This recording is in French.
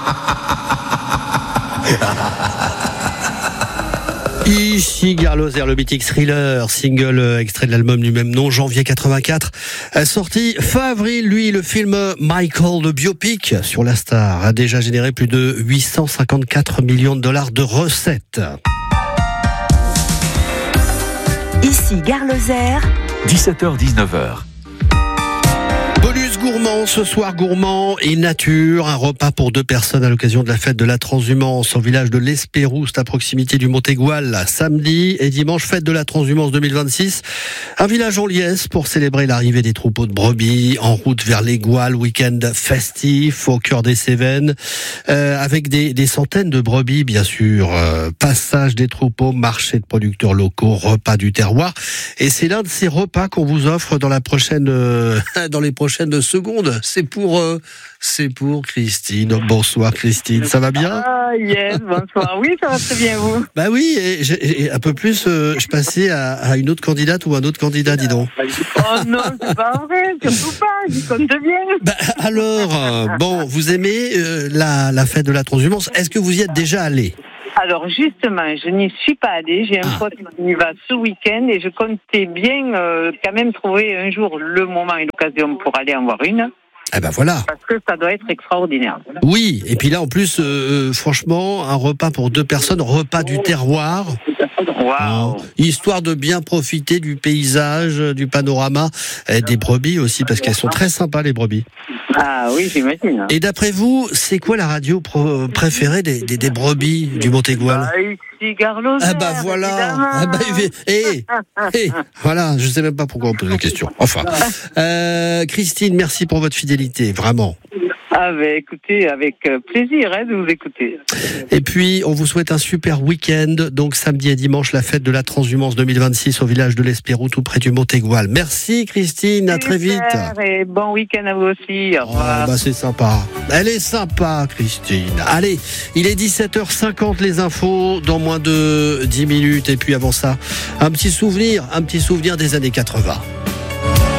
Ici Gare Lozère, le mythique Thriller, single extrait de l'album du même nom, janvier 84, sorti fin avril. Lui, le film Michael, le biopic sur la star, a déjà généré plus de 854 millions de dollars de recettes. Ici Gare Lozère, 17h-19h. Bonus gourmand, ce soir gourmand et nature, un repas pour 2 personnes à l'occasion de la fête de la transhumance au village de l'Espérouste à proximité du Montégoal, samedi et dimanche, fête de la transhumance 2026. Un village en liesse pour célébrer l'arrivée des troupeaux de brebis en route vers les Gouales, week-end festif au cœur des Cévennes, avec des centaines de brebis bien sûr, passage des troupeaux, marché de producteurs locaux, repas du terroir, et c'est l'un de ces repas qu'on vous offre dans les prochaines secondes. C'est pour Christine. Bonsoir Christine, ça va bien? Ah yes, bonsoir. Oui, ça va très bien, vous? Bah oui, et un peu plus, je passais à une autre candidate ou un autre candidat, dis donc. Oh non, c'est pas vrai, surtout pas, j'y compte bien. Bah alors, bon, vous aimez la fête de la transhumance, est-ce que vous y êtes déjà allé? Alors justement, je n'y suis pas allée. J'ai un pote qui y va ce week-end et je comptais bien quand même trouver un jour le moment et l'occasion pour aller en voir une. Eh ben voilà. Parce que ça doit être extraordinaire. Oui, et puis là en plus, franchement, un repas pour 2 personnes, repas du terroir. Waouh. Histoire de bien profiter du paysage, du panorama, et des brebis aussi, parce qu'elles sont très sympas les brebis. Ah oui, j'imagine. Et d'après vous, c'est quoi la radio préférée des brebis du Montégoal? Ici Gare Lozère. Ah bah voilà. Ah bah, voilà, je sais même pas pourquoi on pose la question. Enfin, Christine, merci pour votre fidélité, vraiment. Ah bah écoutez, avec plaisir de vous écouter. Et puis, on vous souhaite un super week-end. Donc, samedi et dimanche, la fête de la transhumance 2026 au village de l'Espérou, tout près du Montégoal. Merci Christine, à très vite. Et bon week-end à vous aussi. Au revoir. Bah c'est sympa. Elle est sympa, Christine. Allez, il est 17h50, les infos, dans moins de 10 minutes. Et puis avant ça, un petit souvenir des années 80.